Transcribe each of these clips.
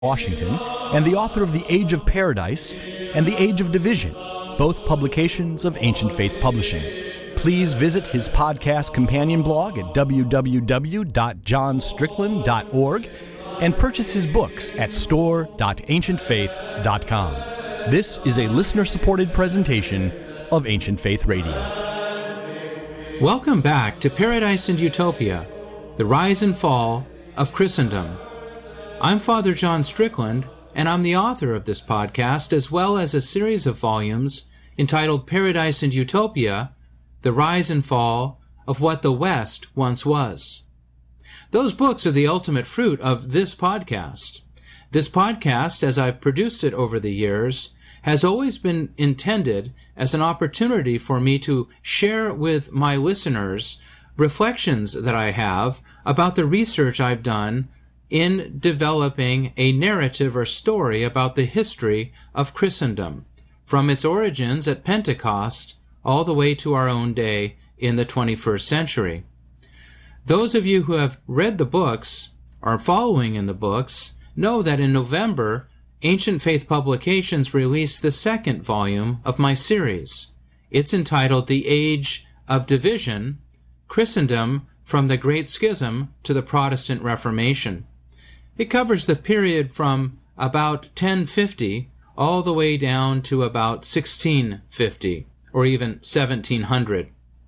Washington, and the author of The Age of Paradise and The Age of Division, both publications of Ancient Faith Publishing. Please visit his podcast companion blog at www.johnstrickland.org and purchase his books at store.ancientfaith.com. This is a listener-supported presentation of Ancient Faith Radio. Welcome back to Paradise and Utopia, the rise and fall of Christendom. I'm Father John Strickland, and I'm the author of this podcast, as well as a series of volumes entitled Paradise and Utopia, the rise and fall of what the West once was. Those books are the ultimate fruit of this podcast. This podcast, as I've produced it over the years, has always been intended as an opportunity for me to share with my listeners reflections that I have about the research I've done in developing a narrative or story about the history of Christendom, from its origins at Pentecost all the way to our own day in the 21st century. Those of you who have read the books, or following in the books, know that in November, Ancient Faith Publications released the second volume of my series. It's entitled The Age of Division, Christendom from the Great Schism to the Protestant Reformation. It covers the period from about 1050 all the way down to about 1650, or even 1700.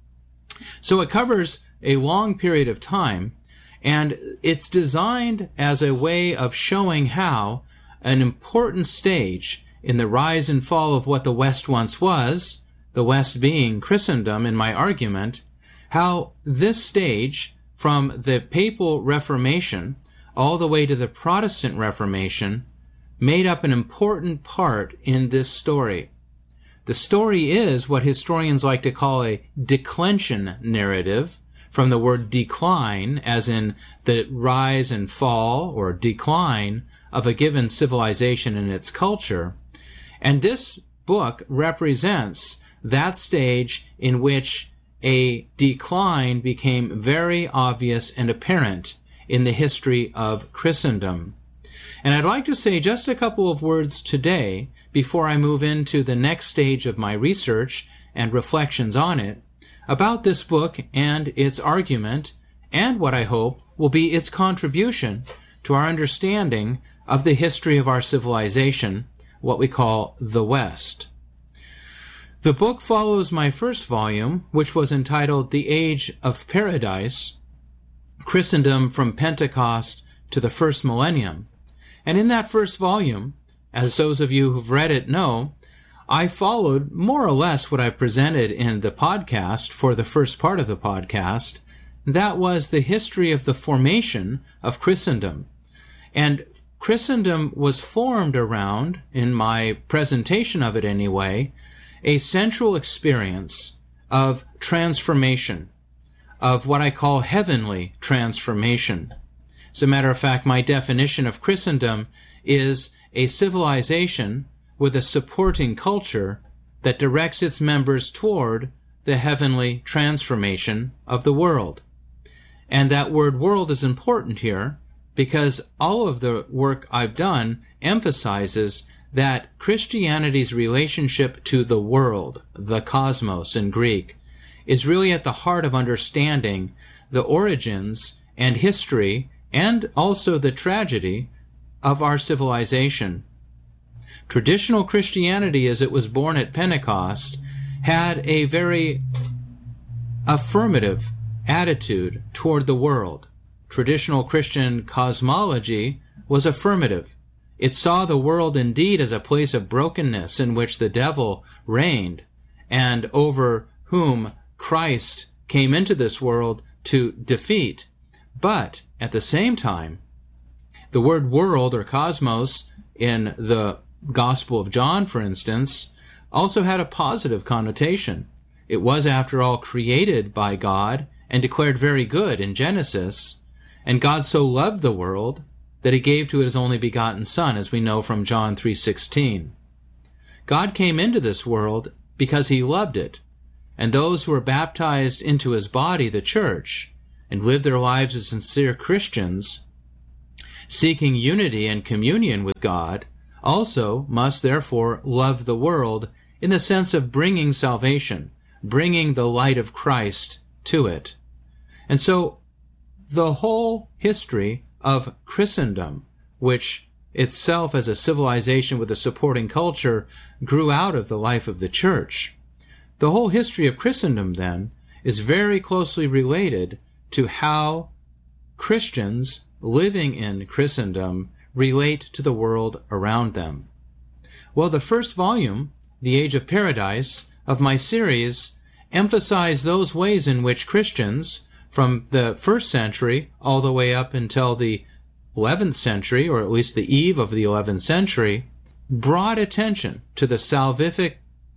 So it covers a long period of time, and it's designed as a way of showing how an important stage in the rise and fall of what the West once was, the West being Christendom in my argument, how this stage from the Papal Reformation all the way to the Protestant Reformation made up an important part in this story. The story is what historians like to call a declension narrative, from the word decline, as in the rise and fall or decline of a given civilization and its culture. And this book represents that stage in which a decline became very obvious and apparent in the history of Christendom. And I'd like to say just a couple of words today before I move into the next stage of my research and reflections on it about this book and its argument and what I hope will be its contribution to our understanding of the history of our civilization, what we call the West. The book follows my first volume, which was entitled The Age of Paradise, Christendom from Pentecost to the First Millennium. And in that first volume, as those of you who've read it know, I followed more or less what I presented in the podcast for the first part of the podcast. That was the history of the formation of Christendom. And Christendom was formed around, in my presentation of it anyway, a central experience of transformation, of what I call heavenly transformation. As a matter of fact, my definition of Christendom is a civilization with a supporting culture that directs its members toward the heavenly transformation of the world. And that word world is important here because all of the work I've done emphasizes that Christianity's relationship to the world, the cosmos in Greek, is really at the heart of understanding the origins and history and also the tragedy of our civilization. Traditional Christianity, as it was born at Pentecost, had a very affirmative attitude toward the world. Traditional Christian cosmology was affirmative. It saw the world indeed as a place of brokenness in which the devil reigned and over whom Christ came into this world to defeat. But at the same time, the word world or cosmos in the Gospel of John, for instance, also had a positive connotation. It was, after all, created by God and declared very good in Genesis. And God so loved the world that he gave to it his only begotten Son, as we know from John 3:16. God came into this world because he loved it. And those who were baptized into his body, the church, and lived their lives as sincere Christians, seeking unity and communion with God, also must therefore love the world in the sense of bringing salvation, bringing the light of Christ to it. And so the whole history of Christendom, which itself as a civilization with a supporting culture grew out of the life of the church, the whole history of Christendom then is very closely related to how Christians living in Christendom relate to the world around them. Well, the first volume, The Age of Paradise, of my series emphasize those ways in which Christians, from the 1st century all the way up until the 11th century, or at least the eve of the 11th century, brought attention to the salvific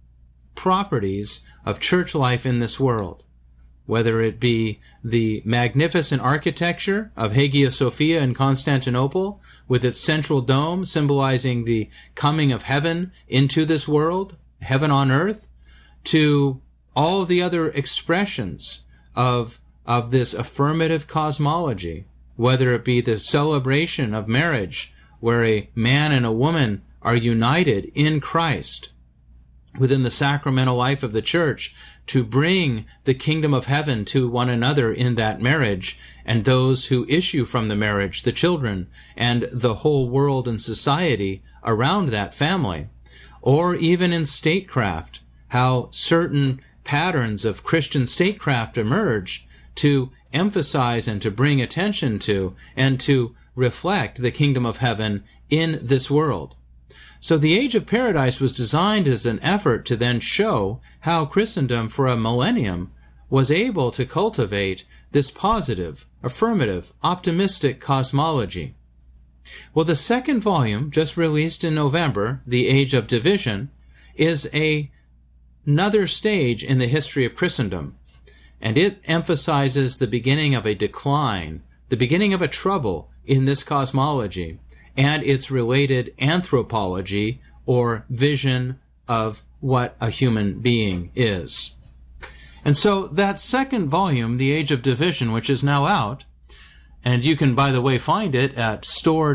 properties of church life in this world, whether it be the magnificent architecture of Hagia Sophia in Constantinople, with its central dome symbolizing the coming of heaven into this world, heaven on earth, to all of the other expressions of this affirmative cosmology, whether it be the celebration of marriage, where a man and a woman are united in Christ within the sacramental life of the church to bring the kingdom of heaven to one another in that marriage, and those who issue from the marriage, the children, and the whole world and society around that family. Or even in statecraft, how certain patterns of Christian statecraft emerged to emphasize and to bring attention to and to reflect the kingdom of heaven in this world. So the Age of Paradise was designed as an effort to then show how Christendom for a millennium was able to cultivate this positive, affirmative, optimistic cosmology. Well, the second volume, just released in November, The Age of Division, is another stage in the history of Christendom, and it emphasizes the beginning of a decline, the beginning of a trouble in this cosmology, and its related anthropology, or vision of what a human being is. And so that second volume, The Age of Division, which is now out, and you can, by the way, find it at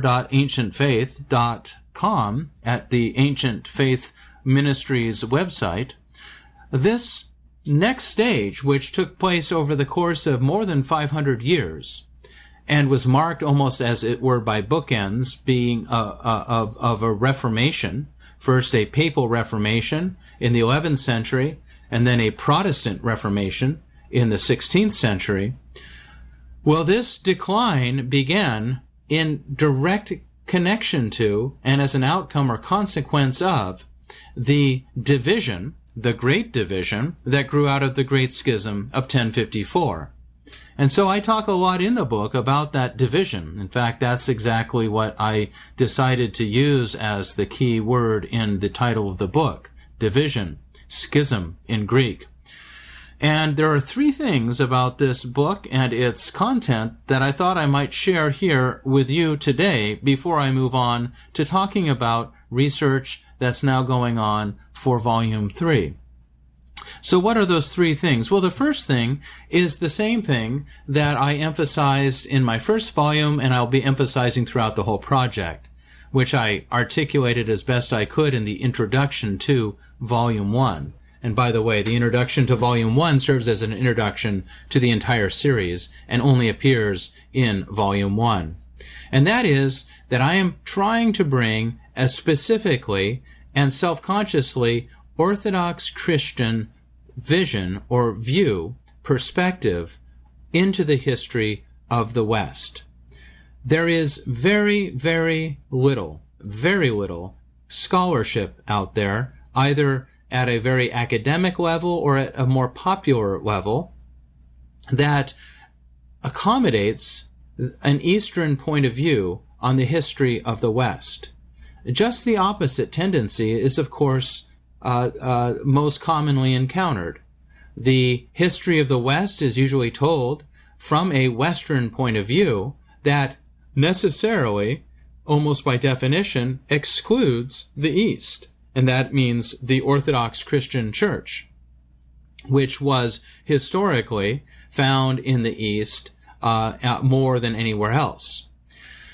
store.ancientfaith.com, at the Ancient Faith Ministries website. This next stage, which took place over the course of more than 500 years, and was marked almost as it were by bookends, being of a reformation, first a papal reformation in the 11th century, and then a Protestant reformation in the 16th century. Well, this decline began in direct connection to, and as an outcome or consequence of, the division, the Great Division, that grew out of the Great Schism of 1054. And so I talk a lot in the book about that division. In fact, that's exactly what I decided to use as the key word in the title of the book, division, schism in Greek. And there are three things about this book and its content that I thought I might share here with you today before I move on to talking about research that's now going on for Volume 3. So what are those three things? Well, the first thing is the same thing that I emphasized in my first volume, and I'll be emphasizing throughout the whole project, which I articulated as best I could in the introduction to Volume 1. And by the way, the introduction to Volume 1 serves as an introduction to the entire series and only appears in Volume 1. And that is that I am trying to bring a specifically and self-consciously Orthodox Christian vision or view, perspective, into the history of the West. There is very, very little scholarship out there, either at a very academic level or at a more popular level, that accommodates an Eastern point of view on the history of the West. Just the opposite tendency is, of course, most commonly encountered. The history of the West is usually told from a Western point of view that necessarily, almost by definition, excludes the East. And that means the Orthodox Christian Church, which was historically found in the East more than anywhere else.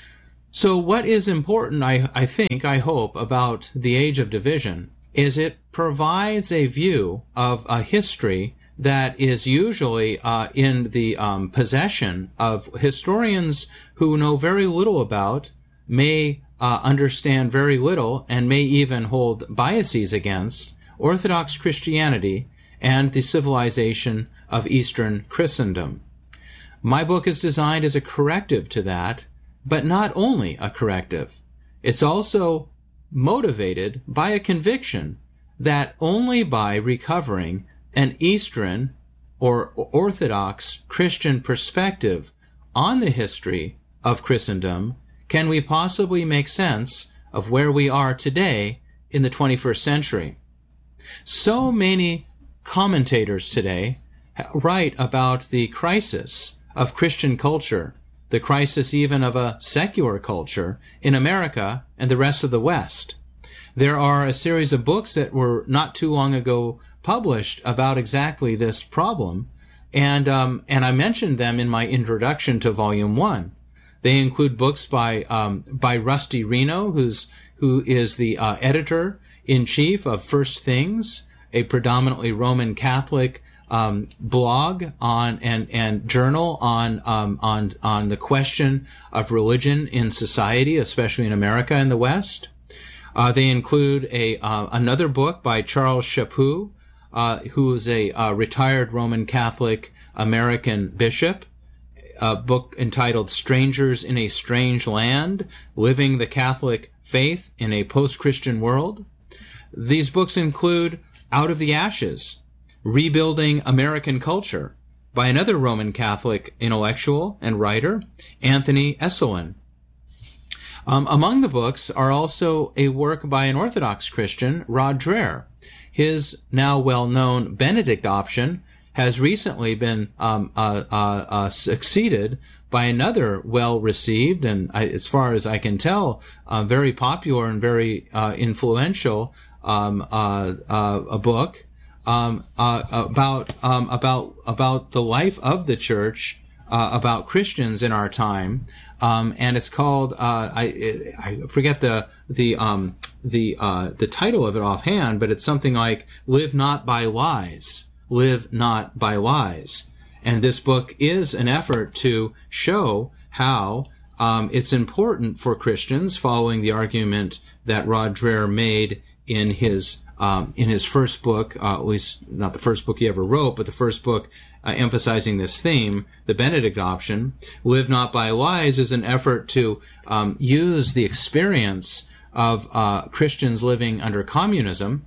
So what is important, I hope, about The Age of Division is it provides a view of a history that is usually in the possession of historians who know very little about, may understand very little, and may even hold biases against Orthodox Christianity and the civilization of Eastern Christendom. My book is designed as a corrective to that, but not only a corrective. It's also motivated by a conviction that only by recovering an Eastern or Orthodox Christian perspective on the history of Christendom can we possibly make sense of where we are today in the 21st century. So many commentators today write about the crisis of Christian culture, the crisis even of a secular culture in America and the rest of the West. There are a series of books that were not too long ago published about exactly this problem, and I mentioned them in my introduction to Volume 1. They include books by Rusty Reno, who is the editor-in-chief of First Things, a predominantly Roman Catholic blog on and journal on the question of religion in society, especially in America and the West. They include another book by Charles Chaput, who is a retired Roman Catholic American bishop, a book entitled Strangers in a Strange Land, Living the Catholic Faith in a Post-Christian World. These books include Out of the Ashes, Rebuilding American Culture, by another Roman Catholic intellectual and writer, Anthony Esolen. Among the books are also a work by an Orthodox Christian, Rod Dreher. His now well-known Benedict option has recently been succeeded by another well-received and, as far as I can tell, very popular and very influential a book about the life of the Church, about Christians in our time, and it's called I forget the title of it offhand, but it's something like "Live Not by Lies." Live Not by Lies. And this book is an effort to show how it's important for Christians, following the argument that Rod Dreher made in his first book, at least not the first book he ever wrote, but the first book emphasizing this theme, The Benedict Option. Live Not by Lies is an effort to use the experience of Christians living under communism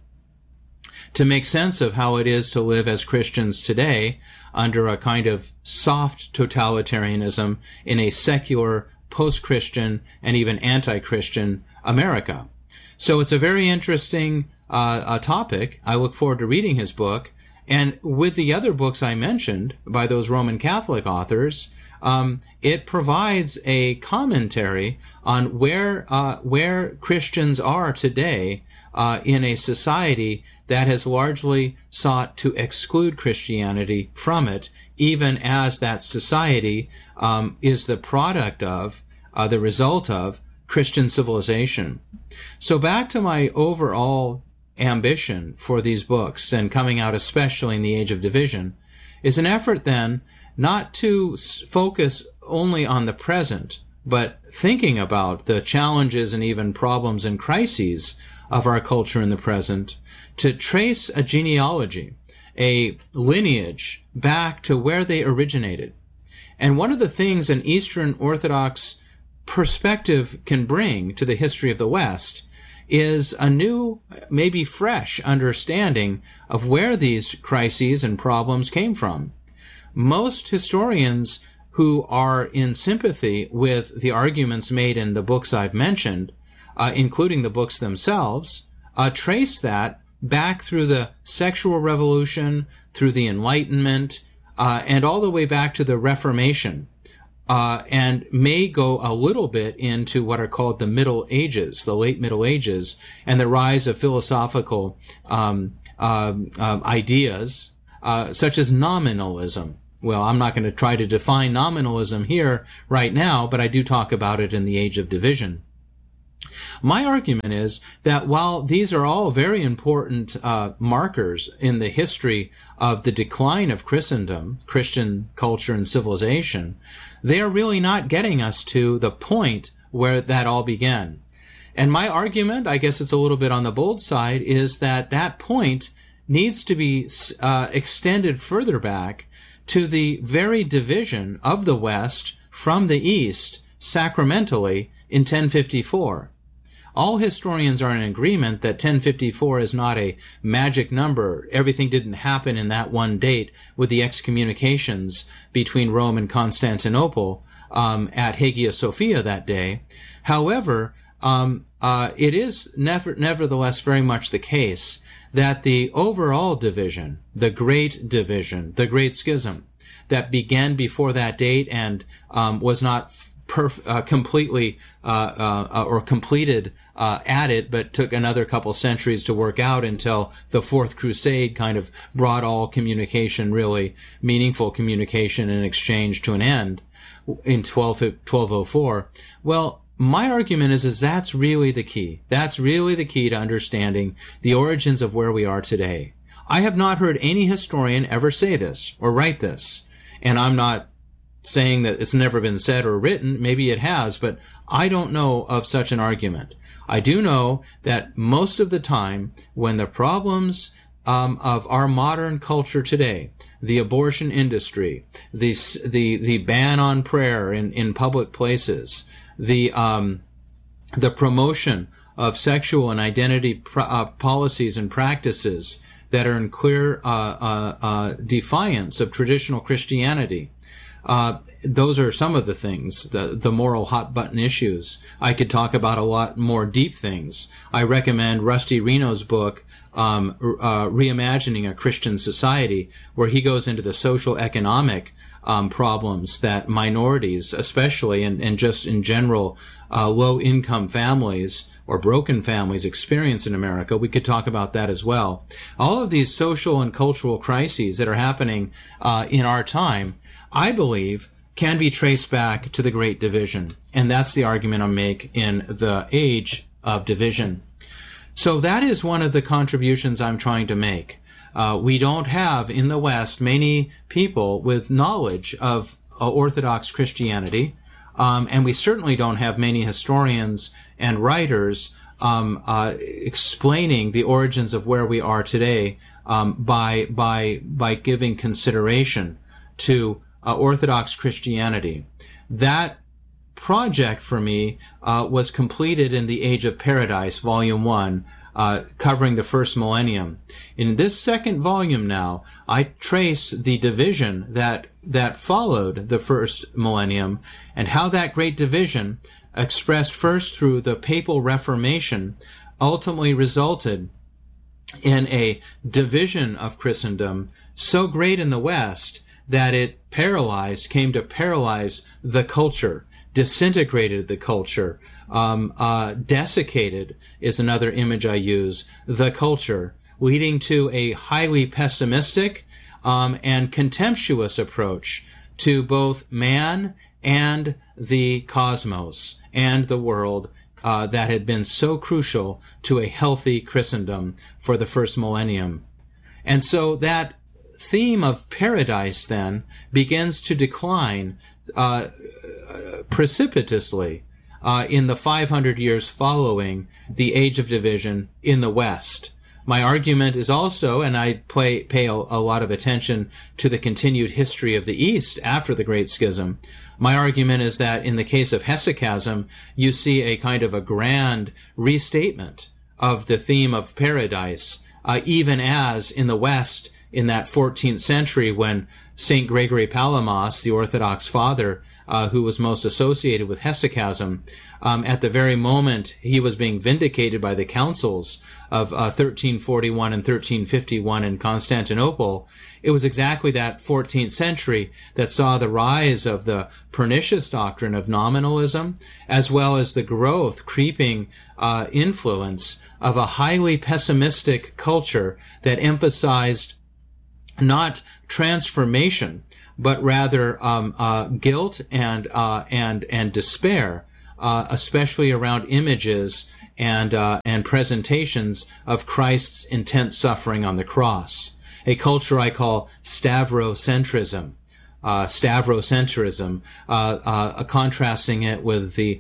to make sense of how it is to live as Christians today under a kind of soft totalitarianism in a secular, post-Christian, and even anti-Christian America. So it's a very interesting topic. I look forward to reading his book. And with the other books I mentioned by those Roman Catholic authors, it provides a commentary on where Christians are today in a society that has largely sought to exclude Christianity from it, even as that society is the product of, the result of, Christian civilization. So back to my overall ambition for these books, and coming out especially in The Age of Division, is an effort then not to focus only on the present, but thinking about the challenges and even problems and crises of our culture in the present, to trace a genealogy, a lineage back to where they originated. And one of the things an Eastern Orthodox perspective can bring to the history of the West is a new, maybe fresh understanding of where these crises and problems came from. Most historians who are in sympathy with the arguments made in the books I've mentioned, including the books themselves, trace that back through the sexual revolution, through the Enlightenment, and all the way back to the Reformation, and may go a little bit into what are called the Middle Ages, the late Middle Ages, and the rise of philosophical ideas such as nominalism. Well, I'm not going to try to define nominalism here right now, but I do talk about it in the Age of Division. My argument is that while these are all very important markers in the history of the decline of Christendom, Christian culture and civilization, they are really not getting us to the point where that all began. And my argument, I guess it's a little bit on the bold side, is that that point needs to be extended further back to the very division of the West from the East sacramentally in 1054. All historians are in agreement that 1054 is not a magic number. Everything didn't happen in that one date with the excommunications between Rome and Constantinople at Hagia Sophia that day. However, it is nevertheless very much the case that the overall division, the Great Schism, that began before that date and was not completely or completed at it, but took another couple centuries to work out until the Fourth Crusade kind of brought all communication, really meaningful communication and exchange, to an end in 1204. Well, my argument is that's really the key. That's really the key to understanding the origins of where we are today. I have not heard any historian ever say this or write this, and I'm not saying that it's never been said or written. Maybe it has, but I don't know of such an argument. I do know that most of the time when the problems of our modern culture today, the abortion industry, the ban on prayer in public places, the promotion of sexual and identity policies and practices that are in clear defiance of traditional Christianity. Those are some of the things, the moral hot button issues. I could talk about a lot more deep things. I recommend Rusty Reno's book, Reimagining a Christian Society, where he goes into the social economic problems that minorities, especially, and just in general, low-income families or broken families experience in America. We could talk about that as well. All of these social and cultural crises that are happening in our time, I believe, can be traced back to the Great Division. And that's the argument I make in the Age of Division. So that is one of the contributions I'm trying to make. We don't have in the West many people with knowledge of Orthodox Christianity, and we certainly don't have many historians and writers explaining the origins of where we are today by giving consideration to Orthodox Christianity. That project for me was completed in the Age of Paradise, Volume 1, covering the first millennium. In this second volume now, I trace the division that followed the first millennium and how that great division, expressed first through the Papal Reformation, ultimately resulted in a division of Christendom so great in the West that it came to paralyze the culture, disintegrated the culture, desiccated is another image I use, the culture, leading to a highly pessimistic and contemptuous approach to both man and the cosmos and the world that had been so crucial to a healthy Christendom for the first millennium. And so that theme of paradise then begins to decline precipitously in the 500 years following the Age of Division in the West. My argument is also, and I pay a lot of attention to the continued history of the East after the Great Schism, my argument is that in the case of hesychasm, you see a kind of a grand restatement of the theme of paradise, even as in the West, in that 14th century when St. Gregory Palamas, the Orthodox father, who was most associated with hesychasm, at the very moment he was being vindicated by the councils of 1341 and 1351 in Constantinople, it was exactly that 14th century that saw the rise of the pernicious doctrine of nominalism, as well as the growth, creeping influence of a highly pessimistic culture that emphasized not transformation, but rather guilt and despair, especially around images and presentations of Christ's intense suffering on the cross. A culture I call Stavrocentrism. Contrasting it with the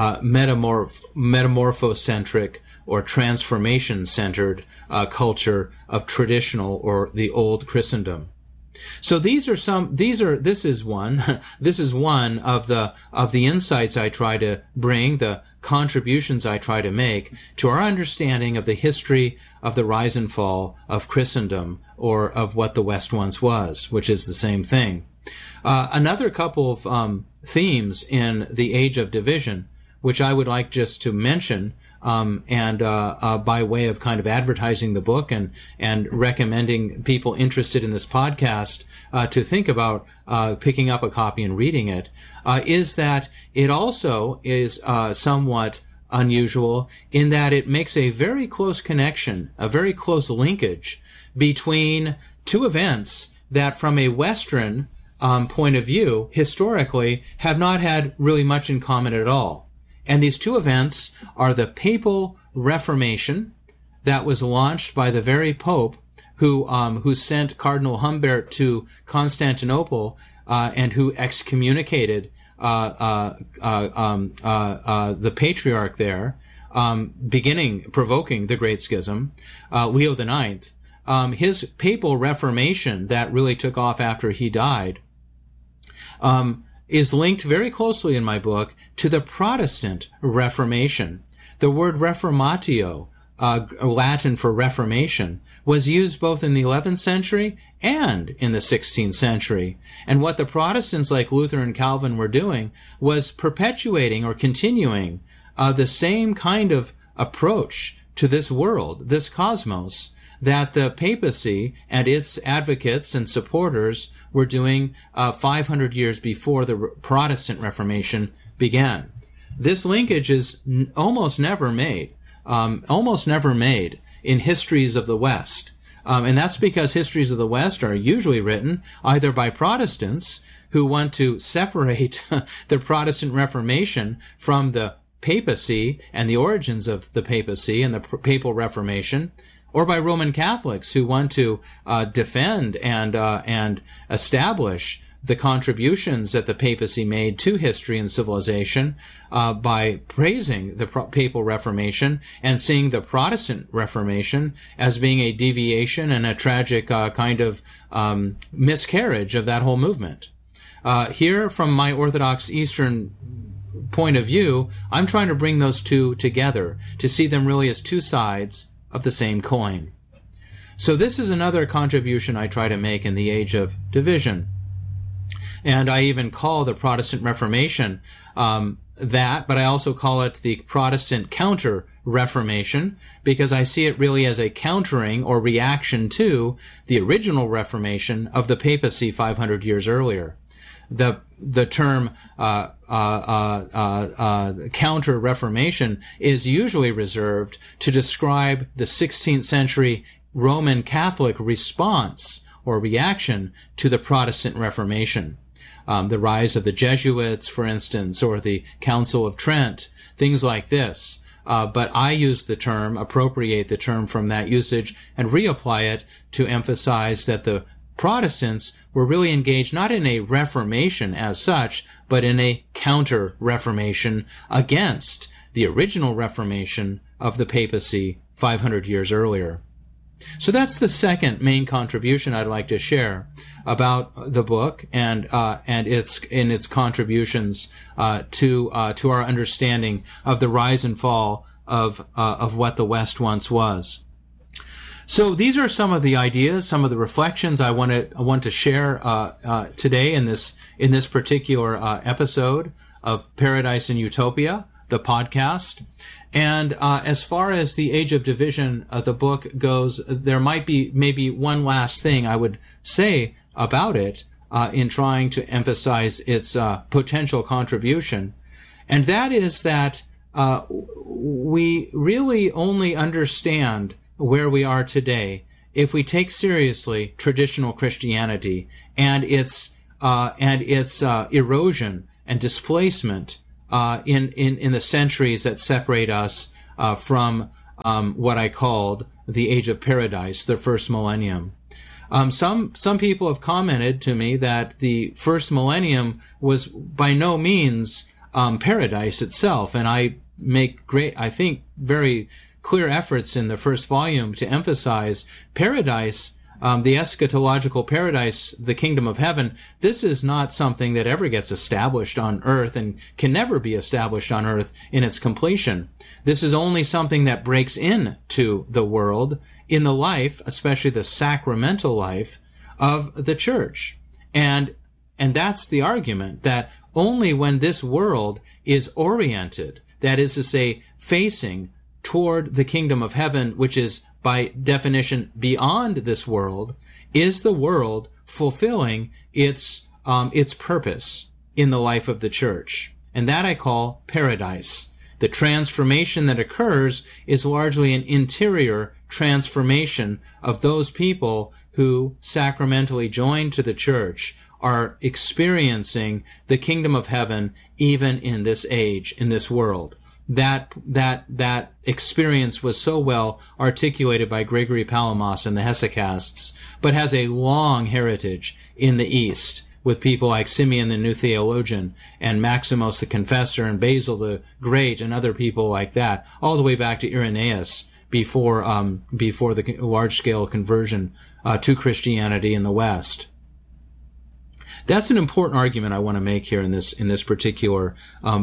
metamorphocentric or transformation-centered culture of traditional or the old Christendom. So this is one of the insights I try to bring, the contributions I try to make to our understanding of the history of the rise and fall of Christendom, or of what the West once was, which is the same thing. Another couple of themes in the Age of Division, which I would like just to mention, by way of kind of advertising the book and recommending people interested in this podcast to think about picking up a copy and reading it, is that it also is somewhat unusual in that it makes a very close connection, a very close linkage between two events that, from a Western point of view, historically, have not had really much in common at all. And these two events are the Papal Reformation that was launched by the very Pope who sent Cardinal Humbert to Constantinople and who excommunicated the Patriarch there, provoking the Great Schism, Leo IX. His Papal Reformation that really took off after he died is linked very closely in my book to the Protestant Reformation. The word reformatio, Latin for Reformation, was used both in the 11th century and in the 16th century. And what the Protestants like Luther and Calvin were doing was perpetuating or continuing the same kind of approach to this world, this cosmos, that the papacy and its advocates and supporters were doing 500 years before the Protestant Reformation began. This linkage is almost never made in histories of the West. And that's because histories of the West are usually written either by Protestants who want to separate the Protestant Reformation from the papacy and the origins of the papacy and the Papal Reformation, or by Roman Catholics who want to defend and establish the contributions that the papacy made to history and civilization by praising the Papal Reformation and seeing the Protestant Reformation as being a deviation and a tragic kind of miscarriage of that whole movement. Here, from my Orthodox Eastern point of view, I'm trying to bring those two together to see them really as two sides of the same coin. So this is another contribution I try to make in the Age of Division. And I even call the Protestant Reformation that, but I also call it the Protestant Counter-Reformation, because I see it really as a countering or reaction to the original Reformation of the papacy 500 years earlier. The term Counter-Reformation is usually reserved to describe the 16th century Roman Catholic response or reaction to the Protestant Reformation. The rise of the Jesuits, for instance, or the Council of Trent, things like this. But I appropriate the term from that usage and reapply it to emphasize that the Protestants were really engaged not in a reformation as such, but in a counter-reformation against the original Reformation of the papacy 500 years earlier. So that's the second main contribution I'd like to share about the book and its contributions to our understanding of the rise and fall of what the West once was. So these are some of the ideas, some of the reflections I want to share today in this particular episode of Paradise and Utopia, the podcast. And as far as the Age of Division, the book goes, there might be maybe one last thing I would say about it in trying to emphasize its potential contribution, and that is that we really only understand where we are today if we take seriously traditional Christianity and its erosion and displacement in the centuries that separate us from what I called the Age of Paradise, the first millennium. Some people have commented to me that the first millennium was by no means paradise itself, and I make very clear efforts in the first volume to emphasize paradise, the eschatological paradise, the kingdom of heaven. This is not something that ever gets established on earth and can never be established on earth in its completion. This is only something that breaks into the world in the life, especially the sacramental life of the church. And that's the argument, that only when this world is oriented, that is to say, facing toward the kingdom of heaven, which is by definition beyond this world, is the world fulfilling its purpose in the life of the church. And that I call paradise. The transformation that occurs is largely an interior transformation of those people who sacramentally join to the church, are experiencing the kingdom of heaven even in this age, in this world. That experience was so well articulated by Gregory Palamas and the Hesychasts, but has a long heritage in the East with people like Simeon the New Theologian and Maximus the Confessor and Basil the Great and other people like that, all the way back to Irenaeus before the large-scale conversion to Christianity in the West. That's an important argument I want to make here in this particular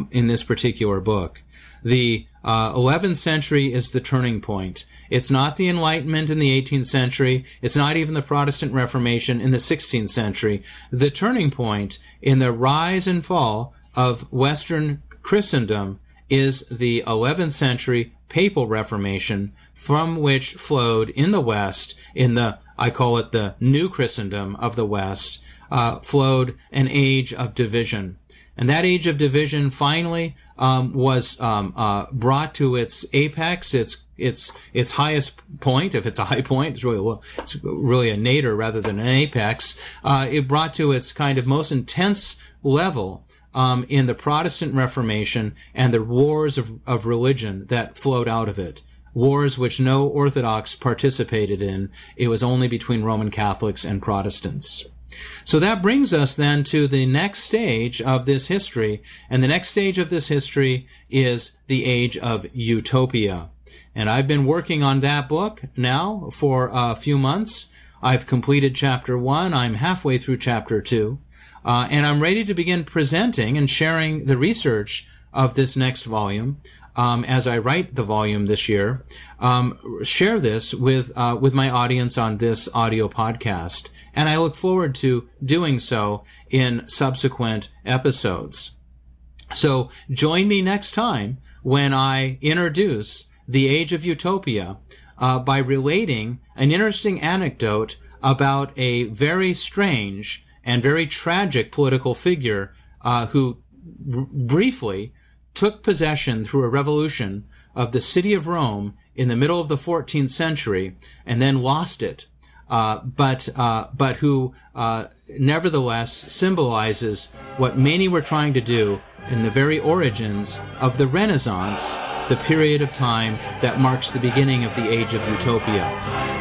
book. The 11th century is the turning point. It's not the Enlightenment in the 18th century. It's not even the Protestant Reformation in the 16th century. The turning point in the rise and fall of Western Christendom is the 11th century Papal Reformation, from which flowed in the West, I call it the New Christendom of the West, flowed an age of division. And that age of division finally was brought to its apex, its highest point. If it's a high point, it's really a nadir rather than an apex. It brought to its kind of most intense level in the Protestant Reformation and the wars of religion that flowed out of it. Wars which no Orthodox participated in. It was only between Roman Catholics and Protestants. So that brings us then to the next stage of this history, and the next stage of this history is the age of utopia. And I've been working on that book now for a few months. I've completed chapter 1. I'm halfway through chapter 2. And I'm ready to begin presenting and sharing the research of this next volume. As I write the volume this year, share this with my audience on this audio podcast. And I look forward to doing so in subsequent episodes. So join me next time when I introduce the Age of Utopia by relating an interesting anecdote about a very strange and very tragic political figure who briefly took possession through a revolution of the city of Rome in the middle of the 14th century and then lost it. But who nevertheless symbolizes what many were trying to do in the very origins of the Renaissance, the period of time that marks the beginning of the Age of Utopia.